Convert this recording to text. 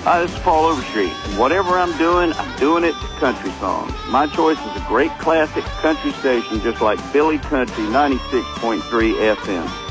Hi, this is Paul Overstreet. Whatever I'm doing it to country songs. My choice is a great classic country station just like Billy Country 96.3 FM.